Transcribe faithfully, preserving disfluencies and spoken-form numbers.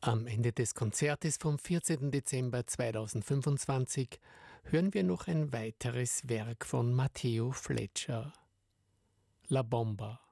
Am Ende des Konzertes vom vierzehnten Dezember zweitausendfünfundzwanzig hören wir noch ein weiteres Werk von Matteo Fleccia, La Bomba.